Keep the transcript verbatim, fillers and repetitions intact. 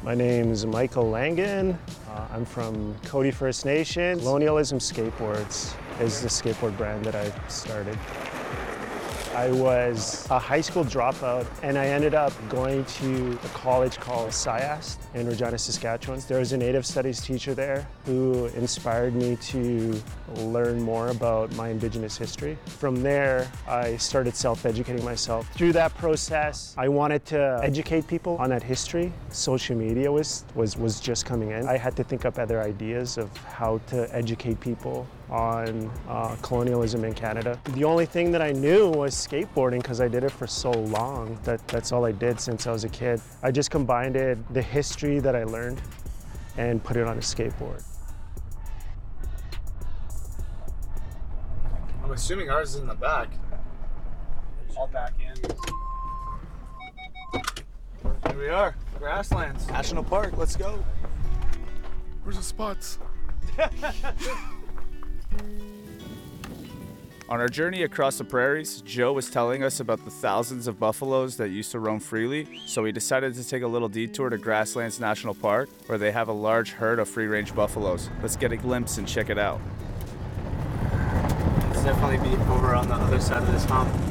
My name is Michael Langan. Uh, I'm from Cody First Nation. Colonialism Skateboards is the skateboard brand that I started. I was a high school dropout and I ended up going to a college called SciAst in Regina, Saskatchewan. There was a Native Studies teacher there who inspired me to learn more about my Indigenous history. From there, I started self-educating myself. Through that process, I wanted to educate people on that history. Social media was, was, was just coming in. I had to think up other ideas of how to educate people on uh, colonialism in Canada. The only thing that I knew was skateboarding because I did it for so long. That, that's all I did since I was a kid. I just combined it, the history that I learned and put it on a skateboard. I'm assuming ours is in the back. All back in. Here we are, Grasslands National Park, let's go. Where's the spots? On our journey across the prairies, Joe was telling us about the thousands of buffaloes that used to roam freely, so we decided to take a little detour to Grasslands National Park, where they have a large herd of free-range buffaloes. Let's get a glimpse and check it out. It's definitely be over on the other side of this hump.